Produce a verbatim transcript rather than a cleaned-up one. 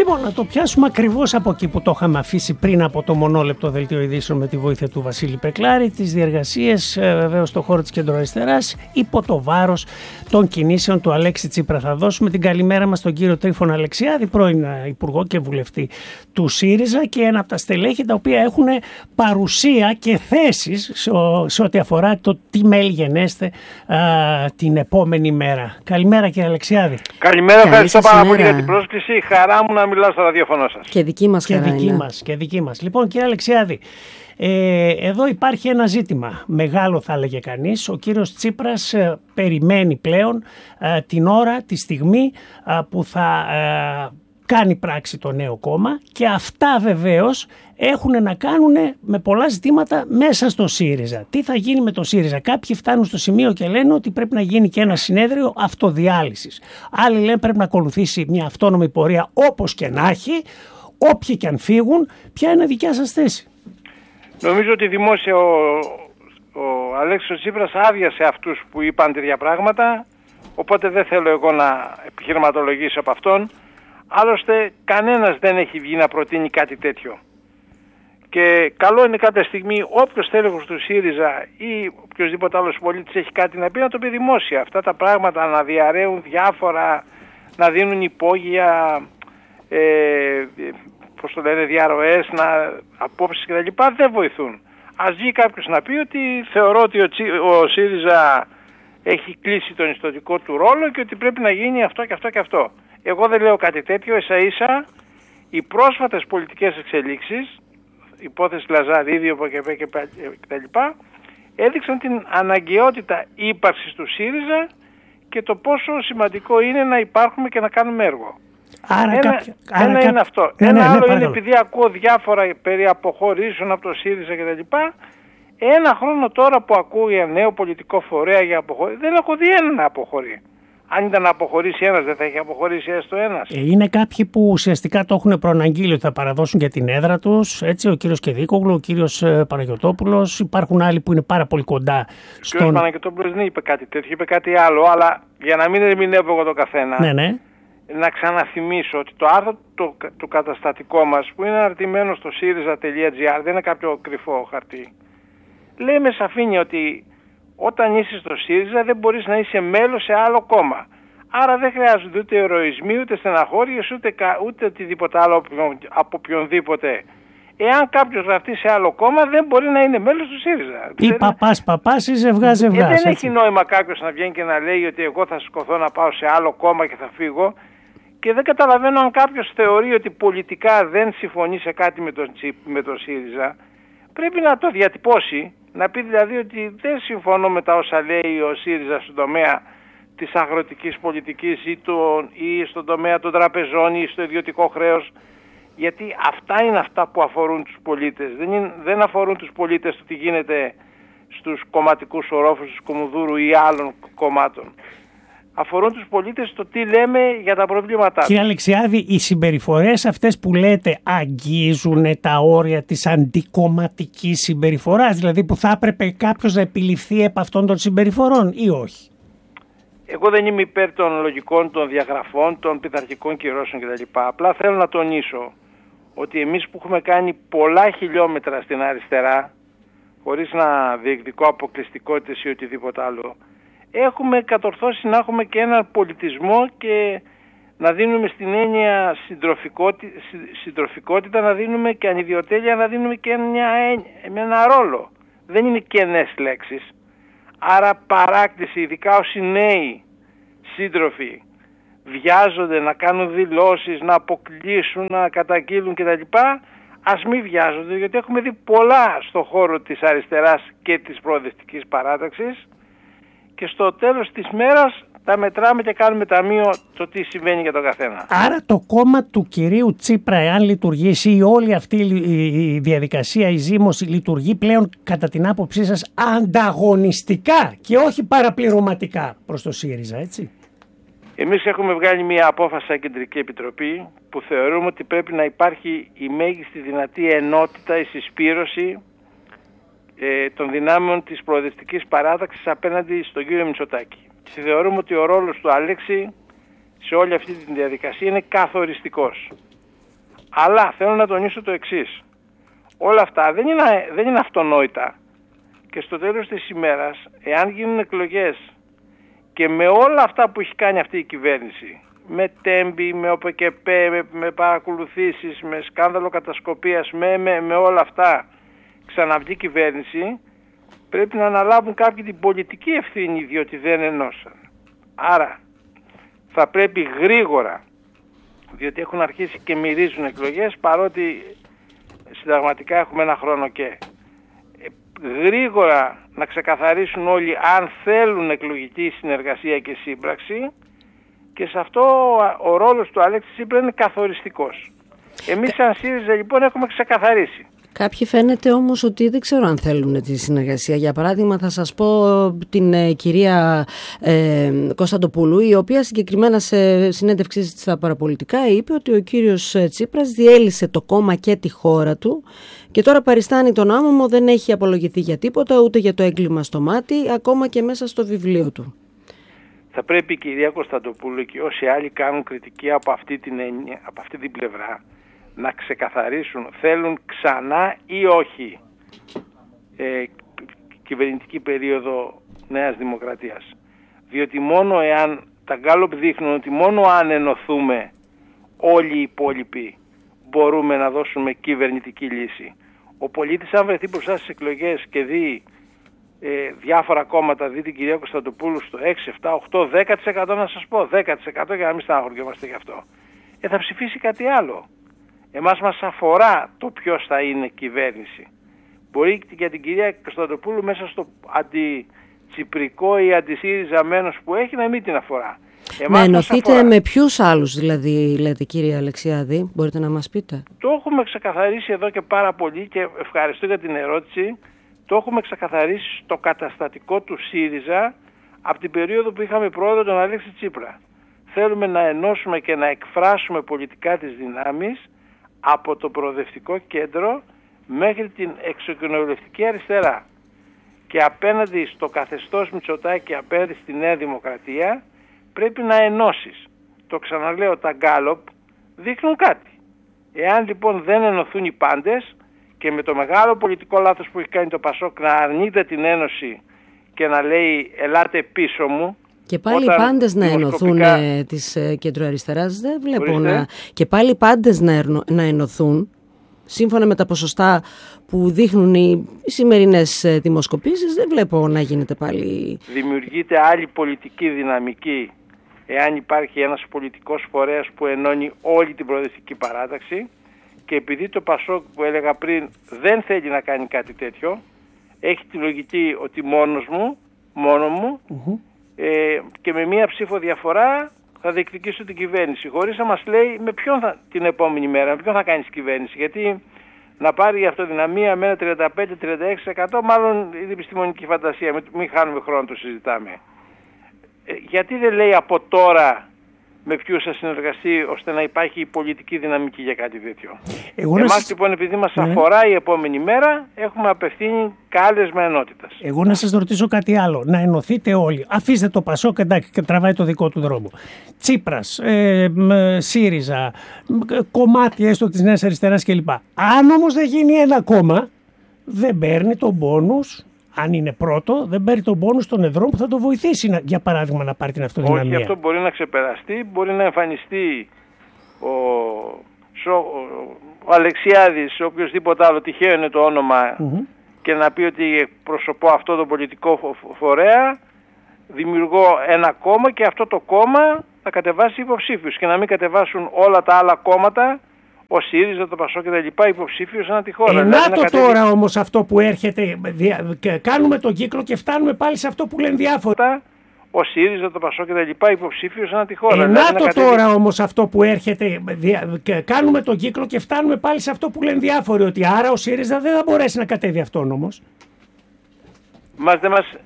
Λοιπόν, να το πιάσουμε ακριβώς από εκεί που το είχαμε αφήσει πριν από το μονόλεπτο δελτίο ειδήσεων με τη βοήθεια του Βασίλη Πεκλάρη, τις διεργασίες βεβαίως στον χώρο της κεντροαριστεράς υπό το βάρος των κινήσεων του Αλέξη Τσίπρα. Θα δώσουμε την καλημέρα μας στον κύριο Τρίφωνα Αλεξιάδη, πρώην Υπουργό και Βουλευτή του ΣΥΡΙΖΑ και ένα από τα στελέχη τα οποία έχουν παρουσία και θέσεις σε ό,τι αφορά το τι μέλη γενέστε α, την επόμενη μέρα. Καλημέρα κύριε Αλεξιάδη. Καλημέρα, ευχαριστώ πάρα πολύ για την πρόσκληση. Χαρά μου να μιλάω στο ραδιόφωνο σας. Και δική μας και χαρά δική είναι. μας, και δική μας. Λοιπόν κύριε Αλεξιάδη, ε, εδώ υπάρχει ένα ζήτημα μεγάλο θα έλεγε κανείς. Ο κύριος Τσίπρας ε, περιμένει πλέον ε, την ώρα, τη στιγμή ε, που θα ε, κάνει πράξη το νέο κόμμα και αυτά βεβαίως έχουν να κάνουν με πολλά ζητήματα μέσα στο ΣΥΡΙΖΑ. Τι θα γίνει με το ΣΥΡΙΖΑ? Κάποιοι φτάνουν στο σημείο και λένε ότι πρέπει να γίνει και ένα συνέδριο αυτοδιάλυσης. Άλλοι λένε πρέπει να ακολουθήσει μια αυτόνομη πορεία όπως και να έχει, όποιοι και αν φύγουν. Ποια είναι η δικιά σας θέση? Νομίζω ότι δημόσια ο, ο Αλέξης Τσίπρας άδειασε αυτούς που είπαν τέτοια πράγματα, οπότε δεν θέλω εγώ να επιχειρηματολογήσω από αυτόν. Άλλωστε κανένας δεν έχει βγει να προτείνει κάτι τέτοιο. Και καλό είναι κάποια στιγμή όποιος τέλεχος του ΣΥΡΙΖΑ ή οποιοδήποτε άλλος πολίτης έχει κάτι να πει να το πει δημόσια. Αυτά τα πράγματα να διαρρέουν διάφορα, να δίνουν υπόγεια, ε, πώς το λένε, διαρροές, να, απόψεις κτλ. Δεν βοηθούν. Ας βγει κάποιος να πει ότι θεωρώ ότι ο, ο ΣΥΡΙΖΑ έχει κλείσει τον ιστοτικό του ρόλο και ότι πρέπει να γίνει αυτό και αυτό και αυτό. Εγώ δεν λέω κάτι τέτοιο, ίσα ίσα οι πρόσφατες πολιτικές εξελίξεις, υπόθεση Λαζαρίδη και τα λοιπά, έδειξαν την αναγκαιότητα ύπαρξης του ΣΥΡΙΖΑ και το πόσο σημαντικό είναι να υπάρχουμε και να κάνουμε έργο. Άρα ένα κάποια, άρα ένα κά... είναι αυτό. Ναι, ένα ναι, ναι, άλλο ναι, είναι επειδή ακούω διάφορα περί αποχωρήσεων από το ΣΥΡΙΖΑ και τα λοιπά. Ένα χρόνο τώρα που ακούω για νέο πολιτικό φορέα για αποχωρή, δεν έχω δει έναν να αποχωρεί. Αν ήταν να αποχωρήσει ένας, δεν θα έχει αποχωρήσει έστω ένας. Ε, είναι κάποιοι που ουσιαστικά το έχουν προαναγγείλει ότι θα παραδώσουν για την έδρα τους. Έτσι, ο κύριος Κεδίκογλου, ο κύριος ε, Παναγιωτόπουλος. Υπάρχουν άλλοι που είναι πάρα πολύ κοντά στον. Ο κύριος Παναγιωτόπουλος δεν είπε κάτι τέτοιο, είπε κάτι άλλο. Αλλά για να μην ερμηνεύω εγώ το καθένα, ναι, ναι. να ξαναθυμίσω ότι το άρθρο το, το καταστατικό μας που είναι αναρτημένο στο σίριζα τελεία τζι άρ, δεν είναι κάποιο κρυφό χαρτί. Λέει με σαφήνεια ότι όταν είσαι στο ΣΥΡΙΖΑ δεν μπορείς να είσαι μέλος σε άλλο κόμμα. Άρα δεν χρειάζονται ούτε ερωισμοί, ούτε στεναχώριες, ούτε, ούτε οτιδήποτε άλλο από οποιονδήποτε. Εάν κάποιος γραφτεί σε άλλο κόμμα δεν μπορεί να είναι μέλος του ΣΥΡΙΖΑ. Ή παπάς παπάς ή ζευγά ζευγά. Ε, δεν έχει νόημα κάποιος να βγαίνει και να λέει ότι εγώ θα σηκωθώ να πάω σε άλλο κόμμα και θα φύγω. Και δεν καταλαβαίνω αν κάποιος θεωρεί ότι πολιτικά δεν συμφωνεί σε κάτι με τον, με τον ΣΥΡΙΖΑ. Πρέπει να το διατυπώσει. Να πει δηλαδή ότι δεν συμφωνώ με τα όσα λέει ο ΣΥΡΙΖΑ στον τομέα της αγροτικής πολιτικής ή, το, ή στον τομέα των τραπεζών ή στο ιδιωτικό χρέος. Γιατί αυτά είναι αυτά που αφορούν τους πολίτες. Δεν, είναι, δεν αφορούν τους πολίτες το τι γίνεται στους κομματικούς ορόφους του Κομοδούρου ή άλλων κομμάτων. Αφορούν τους πολίτες το τι λέμε για τα προβλήματά τους. Κύριε Αλεξιάδη, οι συμπεριφορές αυτές που λέτε αγγίζουν τα όρια της αντικομματικής συμπεριφοράς, δηλαδή που θα έπρεπε κάποιος να επιληφθεί επ' αυτών των συμπεριφορών ή όχι? Εγώ δεν είμαι υπέρ των λογικών, των διαγραφών, των πειθαρχικών κυρώσεων κτλ. Απλά θέλω να τονίσω ότι εμείς που έχουμε κάνει πολλά χιλιόμετρα στην αριστερά, χωρίς να διεκδικώ αποκλειστικότητες ή οτιδήποτε άλλο, έχουμε κατορθώσει να έχουμε και έναν πολιτισμό και να δίνουμε στην έννοια συντροφικότητα, συντροφικότητα να δίνουμε και ανιδιοτέλεια, να δίνουμε και μια, ένα ρόλο. Δεν είναι κενές λέξεις. Άρα παράκτηση, ειδικά όσοι νέοι σύντροφοι βιάζονται να κάνουν δηλώσεις, να αποκλείσουν, να καταγγείλουν κτλ. Ας μην βιάζονται, γιατί έχουμε δει πολλά στον χώρο της αριστεράς και της προοδευτικής παράταξης και στο τέλος της μέρας τα μετράμε και κάνουμε ταμείο το τι συμβαίνει για τον καθένα. Άρα το κόμμα του κυρίου Τσίπρα, εάν λειτουργήσει, ή όλη αυτή η διαδικασία, η ζήμωση λειτουργεί πλέον κατά την άποψή σας ανταγωνιστικά και όχι παραπληρωματικά προς το ΣΥΡΙΖΑ, έτσι? Εμείς έχουμε βγάλει μια απόφαση σαν Κεντρική Επιτροπή που θεωρούμε ότι πρέπει να υπάρχει η μέγιστη δυνατή ενότητα, η συσπήρωση ε, των δυνάμεων της προοδευτικής παράταξης απέναντι στον κύριο Μητσοτάκη. Και θεωρούμε ότι ο ρόλος του Αλέξη σε όλη αυτή τη διαδικασία είναι καθοριστικός. Αλλά θέλω να τονίσω το εξής. Όλα αυτά δεν είναι, δεν είναι αυτονόητα. Και στο τέλος της ημέρας, εάν γίνουν εκλογές και με όλα αυτά που έχει κάνει αυτή η κυβέρνηση, με τέμπη, με ΟΠΕΚΕΠΕ, με, με παρακολουθήσεις, με σκάνδαλο κατασκοπίας, με, με, με όλα αυτά, ξαναβγεί κυβέρνηση, πρέπει να αναλάβουν κάποιοι την πολιτική ευθύνη, διότι δεν ενώσαν. Άρα θα πρέπει γρήγορα, διότι έχουν αρχίσει και μυρίζουν εκλογές, παρότι συνταγματικά έχουμε ένα χρόνο και γρήγορα να ξεκαθαρίσουν όλοι αν θέλουν εκλογική συνεργασία και σύμπραξη, και σε αυτό ο ρόλος του Αλέξη Τσίπρα είναι καθοριστικός. Εμείς σαν ΣΥΡΙΖΑ λοιπόν έχουμε ξεκαθαρίσει. Κάποιοι φαίνεται όμως ότι δεν ξέρω αν θέλουν τη συνεργασία. Για παράδειγμα θα σας πω την ε, κυρία ε, Κωνσταντοπούλου, η οποία συγκεκριμένα σε συνέντευξή στα παραπολιτικά είπε ότι ο κύριος Τσίπρας διέλυσε το κόμμα και τη χώρα του και τώρα παριστάνει τον άμωμο, δεν έχει απολογηθεί για τίποτα, ούτε για το έγκλημα στο μάτι, ακόμα και μέσα στο βιβλίο του. Θα πρέπει η κυρία Κωνσταντοπούλου και όσοι άλλοι κάνουν κριτική από αυτή την, έννοια, από αυτή την πλευρά να ξεκαθαρίσουν θέλουν ξανά ή όχι ε, κυβερνητική περίοδο Νέας Δημοκρατίας. Διότι μόνο εάν τα γκάλοπ δείχνουν ότι μόνο αν ενωθούμε όλοι οι υπόλοιποι μπορούμε να δώσουμε κυβερνητική λύση. Ο πολίτης αν βρεθεί μπροστά στις εκλογές και δει ε, διάφορα κόμματα, δει την κυρία Κωνσταντοπούλου στο έξι, επτά, οκτώ, δέκα τοις εκατό να σας πω, δέκα τοις εκατό για να μην στεναχωριόμαστε γι' αυτό, ε, θα ψηφίσει κάτι άλλο. Εμάς μας αφορά το ποιος θα είναι κυβέρνηση. Μπορεί για την κυρία Κωνσταντοπούλου μέσα στο αντιτσιπρικό ή αντισύριζα μένος που έχει να μην την αφορά. Εμάς να ενωθείτε με ποιους άλλους δηλαδή, λέτε κύριε Αλεξιάδη, μπορείτε να μας πείτε? Το έχουμε ξεκαθαρίσει εδώ και πάρα πολύ και ευχαριστώ για την ερώτηση. Το έχουμε ξεκαθαρίσει στο καταστατικό του ΣΥΡΙΖΑ από την περίοδο που είχαμε πρόεδρο τον Αλέξη Τσίπρα. Θέλουμε να ενώσουμε και να εκφράσουμε πολιτικά τις δυνάμεις από το προοδευτικό κέντρο μέχρι την εξοκοινοβουλευτική αριστερά. Και απέναντι στο καθεστώς Μητσοτάκη, απέναντι στη Νέα Δημοκρατία, πρέπει να ενώσεις. Το ξαναλέω, τα γκάλοπ δείχνουν κάτι. Εάν λοιπόν δεν ενωθούν οι πάντες και με το μεγάλο πολιτικό λάθος που έχει κάνει το Πασόκ να αρνείται την ένωση και να λέει ελάτε πίσω μου, και πάλι οι πάντες να ενωθούν ε, της ε, κεντροαριστεράς, δεν βλέπω να... Και πάλι οι πάντες να, ερνο... να ενωθούν, σύμφωνα με τα ποσοστά που δείχνουν οι, οι σημερινές ε, δημοσκοπήσεις, δεν βλέπω να γίνεται πάλι... Δημιουργείται άλλη πολιτική δυναμική, εάν υπάρχει ένας πολιτικός φορέας που ενώνει όλη την προοδευτική παράταξη, και επειδή το Πασόκ που έλεγα πριν δεν θέλει να κάνει κάτι τέτοιο, έχει τη λογική ότι μόνος μου, μόνο μου, mm-hmm. Ε, και με μία ψήφο διαφορά θα διεκδικήσω την κυβέρνηση, χωρίς να μας λέει με ποιον θα, την επόμενη μέρα, με ποιον θα κάνεις κυβέρνηση. Γιατί να πάρει η αυτοδυναμία με ένα τριάντα πέντε με τριάντα έξι τοις εκατό, μάλλον είναι επιστημονική φαντασία, μην χάνουμε χρόνο το συζητάμε. Ε, γιατί δεν λέει από τώρα με ποιους θα συνεργαστεί ώστε να υπάρχει η πολιτική δυναμική για κάτι τέτοιο? Εγώ Εμάς σας... λοιπόν, επειδή μας ναι. αφορά η επόμενη μέρα, έχουμε απευθύνει κάλεσμα ενότητας. Εγώ να σας ρωτήσω κάτι άλλο. Να ενωθείτε όλοι. Αφήστε το Πασόκ, εντάξει, και τραβάει το δικό του δρόμο. Τσίπρας, ε, ΣΥΡΙΖΑ, κομμάτι έστω της Νέας Αριστεράς κλπ. Αν όμως δεν γίνει ένα κόμμα, δεν παίρνει τον πόνους. Αν είναι πρώτο, δεν παίρνει τον πόνους των εδρών που θα το βοηθήσει, να, για παράδειγμα, να πάρει την αυτοδυναμία. Όχι, αυτό μπορεί να ξεπεραστεί, μπορεί να εμφανιστεί ο, ο, ο Αλεξιάδης, ο οποιοσδήποτε άλλο, τυχαίο είναι το όνομα, mm-hmm. και να πει ότι εκπροσωπώ αυτό το πολιτικό φορέα, δημιουργώ ένα κόμμα και αυτό το κόμμα θα κατεβάσει υποψήφιους και να μην κατεβάσουν όλα τα άλλα κόμματα, ο ΣΥΡΙΖΑ, το ΠΑΣΟΚ και τα λοιπά, υποψήφιος ανά τη χώρα. Ε, δηλαδή, να το κατέβει... τώρα όμως αυτό που έρχεται, κάνουμε τον κύκλο και φτάνουμε πάλι σε αυτό που λένε διάφορα. Ο ΣΥΡΙΖΑ, το ΠΑΣΟΚ και τα λοιπά, υποψήφιος ανά τη χώρα. Ε, δηλαδή, να το κατέβει... τώρα όμως αυτό που έρχεται, κάνουμε τον κύκλο και φτάνουμε πάλι σε αυτό που λένε διάφοροι, ότι άρα ο ΣΥΡΙΖΑ δεν θα μπορέσει να κατέβει αυτόν όμως. Μας δεν μας